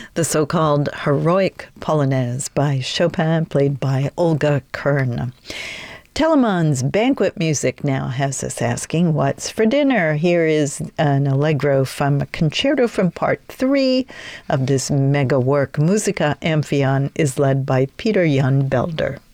the so-called heroic polonaise by Chopin, played by Olga Kern. Telemann's banquet music now has us asking, what's for dinner? Here is an allegro from a concerto from part 3 of this mega work. Musica Amphion is led by Peter Jan Belder.